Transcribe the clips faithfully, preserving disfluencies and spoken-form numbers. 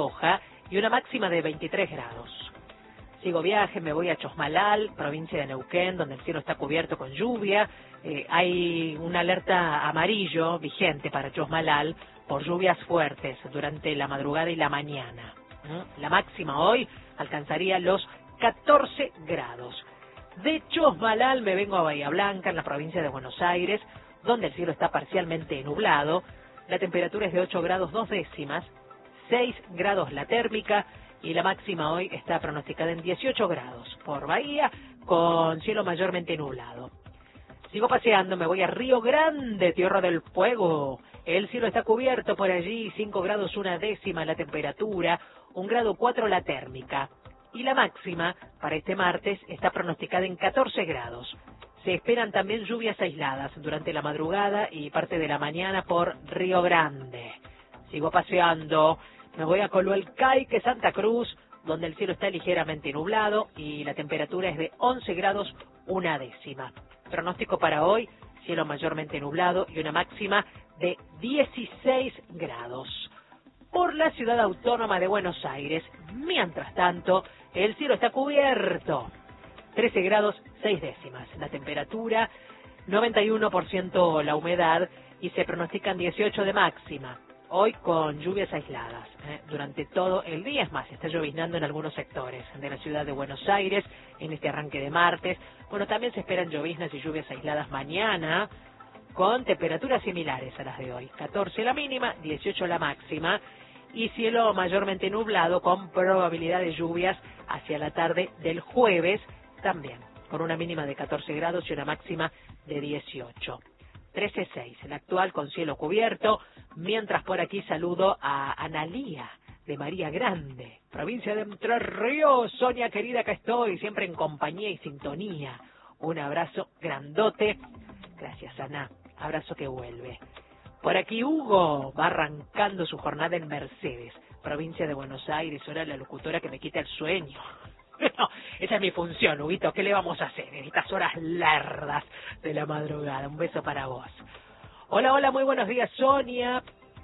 Rioja y una máxima de veintitrés grados. Sigo viaje, me voy a Chosmalal, provincia de Neuquén, donde el cielo está cubierto con lluvia. Eh, hay una alerta amarillo vigente para Chosmalal por lluvias fuertes durante la madrugada y la mañana. ¿Mm? La máxima hoy alcanzaría los catorce grados. De Chosmalal me vengo a Bahía Blanca, en la provincia de Buenos Aires, donde el cielo está parcialmente nublado. La temperatura es de ocho grados dos décimas, seis grados la térmica, y la máxima hoy está pronosticada en dieciocho grados por Bahía, con cielo mayormente nublado. Sigo paseando, me voy a Río Grande, Tierra del Fuego. El cielo está cubierto por allí, cinco grados una décima la temperatura, un grado cuatro la térmica. Y la máxima para este martes está pronosticada en catorce grados. Se esperan también lluvias aisladas durante la madrugada y parte de la mañana por Río Grande. Sigo paseando. Me voy a Coloelcaique, Santa Cruz, donde el cielo está ligeramente nublado y la temperatura es de once grados una décima. Pronóstico para hoy, cielo mayormente nublado y una máxima de dieciséis grados. Por la ciudad autónoma de Buenos Aires, mientras tanto, el cielo está cubierto. trece grados seis décimas la temperatura, noventa y uno por ciento la humedad y se pronostican dieciocho de máxima. Hoy con lluvias aisladas, ¿eh? durante todo el día. Es más, está lloviznando en algunos sectores de la ciudad de Buenos Aires en este arranque de martes. Bueno, también se esperan lloviznas y lluvias aisladas mañana, con temperaturas similares a las de hoy. catorce la mínima, dieciocho la máxima, y cielo mayormente nublado con probabilidad de lluvias hacia la tarde del jueves también, con una mínima de catorce grados y una máxima de dieciocho. trece seis, el actual con cielo cubierto, mientras por aquí saludo a Analía de María Grande, provincia de Entre Ríos. Sonia querida, acá estoy, siempre en compañía y sintonía. Un abrazo grandote. Gracias, Ana. Abrazo que vuelve. Por aquí Hugo va arrancando su jornada en Mercedes, provincia de Buenos Aires. Ahora la locutora que me quita el sueño. No, esa es mi función, Huguito. ¿Qué le vamos a hacer en estas horas largas de la madrugada? Un beso para vos. Hola, hola, muy buenos días, Sonia.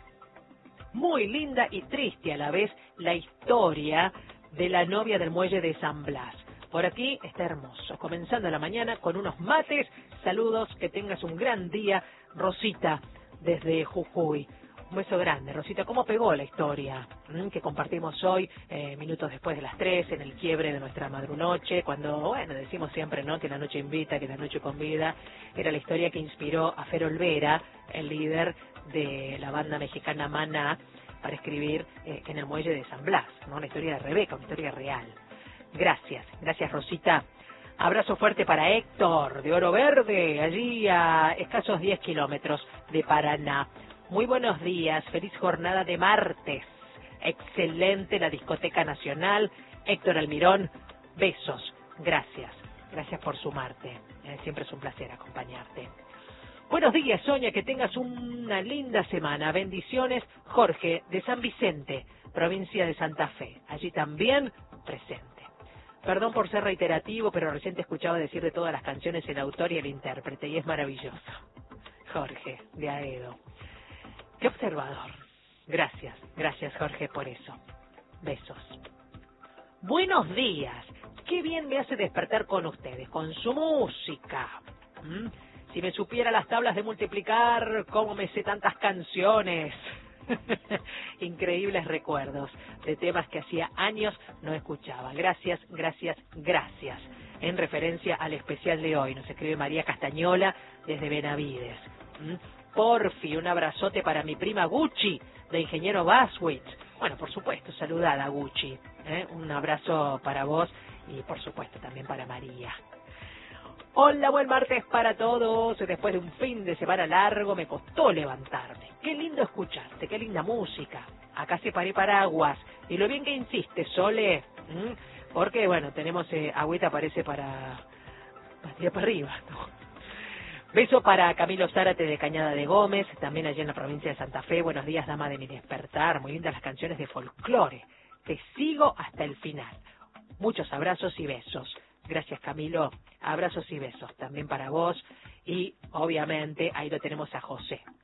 Muy linda y triste a la vez la historia de la novia del muelle de San Blas. Por aquí está hermoso. Comenzando la mañana con unos mates. Saludos, que tengas un gran día. Rosita, desde Jujuy. Un beso grande, Rosita. ¿Cómo pegó la historia ¿m? que compartimos hoy, eh, minutos después de las tres, en el quiebre de nuestra madrunoche, cuando, bueno, decimos siempre, ¿no?, que la noche invita, que la noche convida? Era la historia que inspiró a Fer Olvera, el líder de la banda mexicana Maná, para escribir eh, en el muelle de San Blas, ¿no? La historia de Rebeca, una historia real. Gracias, gracias, Rosita. Abrazo fuerte para Héctor, de Oro Verde, allí a escasos diez kilómetros de Paraná. Muy buenos días, feliz jornada de martes. Excelente la Discoteca Nacional. Héctor Almirón, besos. Gracias, gracias por sumarte. Eh, siempre es un placer acompañarte. Buenos días, Sonia, que tengas una linda semana. Bendiciones, Jorge, de San Vicente, provincia de Santa Fe. Allí también presente. Perdón por ser reiterativo, pero recién te escuchaba decir de todas las canciones el autor y el intérprete, y es maravilloso. Jorge, de Aedo. Qué observador. Gracias, gracias, Jorge, por eso. Besos. Buenos días. Qué bien me hace despertar con ustedes, con su música. ¿Mm? Si me supiera las tablas de multiplicar, cómo me sé tantas canciones. Increíbles recuerdos de temas que hacía años no escuchaba. Gracias, gracias, gracias. En referencia al especial de hoy, nos escribe María Castañola desde Benavides. ¿Mm? Porfi, un abrazote para mi prima Gucci, de Ingeniero Baswitz. Bueno, por supuesto, saludada Gucci. ¿eh? Un abrazo para vos y por supuesto también para María. Hola, buen martes para todos. Después de un fin de semana largo me costó levantarme. Qué lindo escucharte, qué linda música. Acá separé paraguas. Y lo bien que insiste, Sole. ¿Mm? Porque, bueno, tenemos eh, agüita parece para... para, para arriba, ¿no? Beso para Camilo Zárate de Cañada de Gómez, también allí en la provincia de Santa Fe. Buenos días, dama de mi despertar. Muy lindas las canciones de folclore. Te sigo hasta el final. Muchos abrazos y besos. Gracias, Camilo. Abrazos y besos también para vos. Y, obviamente, ahí lo tenemos a José.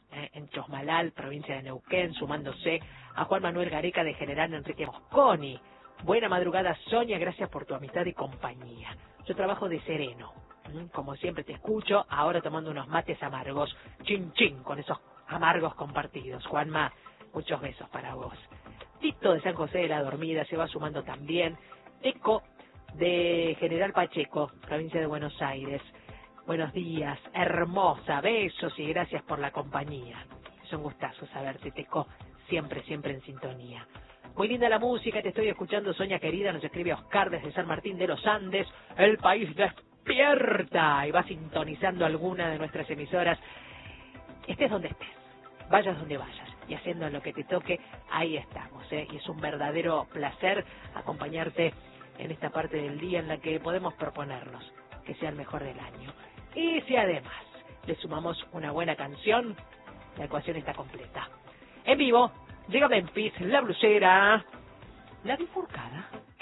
eh, en Chosmalal, provincia de Neuquén, sumándose a Juan Manuel Gareca de General Enrique Mosconi. Buena madrugada, Sonia, gracias por tu amistad y compañía. Yo trabajo de sereno, como siempre te escucho, ahora tomando unos mates amargos, chin chin, con esos amargos compartidos. Juanma, muchos besos para vos. Tito de San José de la Dormida se va sumando también. Eco de General Pacheco, provincia de Buenos Aires. Buenos días, hermosa, besos y gracias por la compañía. Es un gustazo saberte, Teco, siempre, siempre en sintonía. Muy linda la música, te estoy escuchando, Sonia querida, nos escribe Oscar desde San Martín de los Andes. El país despierta y va sintonizando alguna de nuestras emisoras. Estés donde estés, vayas donde vayas y haciendo lo que te toque, ahí estamos, ¿eh? Y es un verdadero placer acompañarte en esta parte del día en la que podemos proponernos que sea el mejor del año. Y si además le sumamos una buena canción, la ecuación está completa. En vivo, llega Memphis, La Blusera, La Bifurcada.